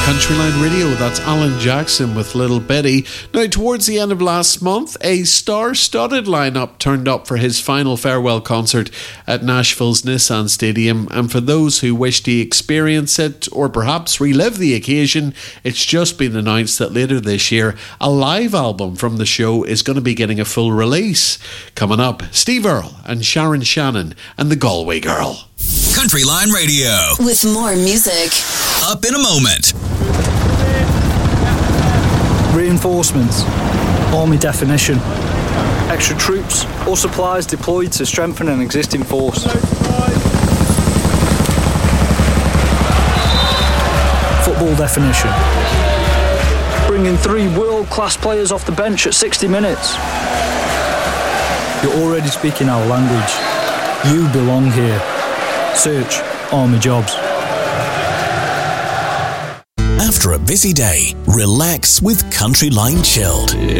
Countryline Radio, that's Alan Jackson with Little Betty. Now, towards the end of last month, a star-studded lineup turned up for his final farewell concert at Nashville's Nissan Stadium, and for those who wish to experience it or perhaps relive the occasion, it's just been announced that later this year, a live album from the show is going to be getting a full release. Coming up, Steve Earle and Sharon Shannon and the Galway Girl. Countryline Radio. With more music. Up in a moment. Reinforcements. Army definition. Extra troops or supplies deployed to strengthen an existing force. Football definition. Bringing 3 world-class players off the bench at 60 minutes. You're already speaking our language. You belong here. Search Army Jobs. After a busy day, relax with Countryline Chilled.